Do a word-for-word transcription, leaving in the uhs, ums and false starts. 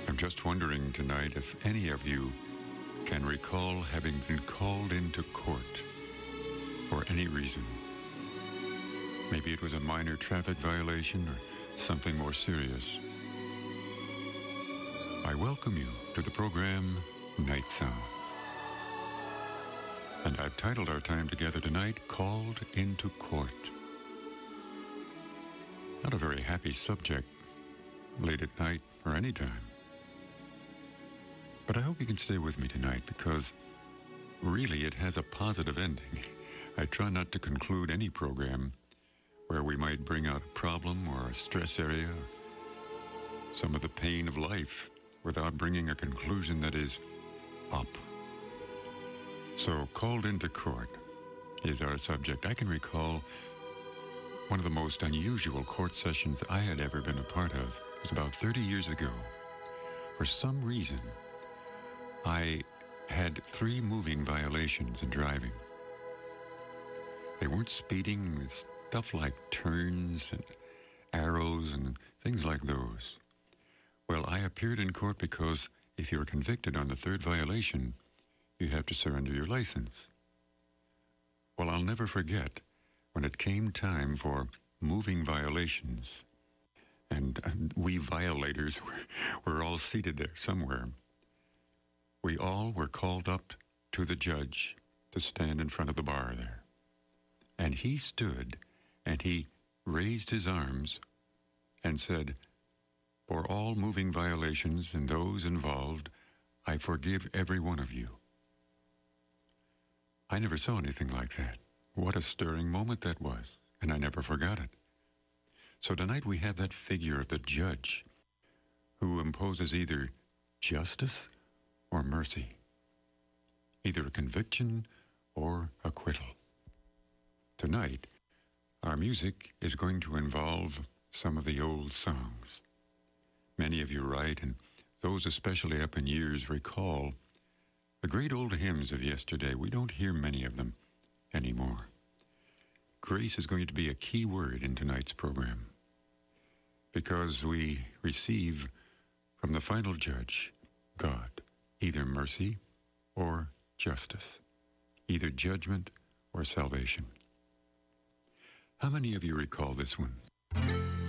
I'm just wondering tonight if any of you can recall having been called into court for any reason. Maybe it was a minor traffic violation or something more serious. I welcome you to the program Night Sounds. And I've titled our time together tonight, Called into Court. Not a very happy subject, late at night or any time. But I hope you can stay with me tonight because really it has a positive ending. I try not to conclude any program where we might bring out a problem or a stress area, some of the pain of life, without bringing a conclusion that is up. So, Called into Court is our subject. I can recall one of the most unusual court sessions I had ever been a part of. It was about thirty years ago. For some reason, I had three moving violations in driving. They weren't speeding, with stuff like turns and arrows and things like those. Well, I appeared in court because if you're convicted on the third violation, you have to surrender your license. Well, I'll never forget when it came time for moving violations, and, and we violators were, were all seated there somewhere. We all were called up to the judge to stand in front of the bar there. And he stood and he raised his arms and said, "For all moving violations and those involved, I forgive every one of you." I never saw anything like that. What a stirring moment that was, and I never forgot it. So tonight we have that figure of the judge who imposes either justice or mercy, either a conviction or acquittal. Tonight, our music is going to involve some of the old songs. Many of you write, and those especially up in years recall the great old hymns of yesterday. We don't hear many of them anymore. Grace is going to be a key word in tonight's program because we receive from the final judge, God, either mercy or justice, either judgment or salvation. How many of you recall this one?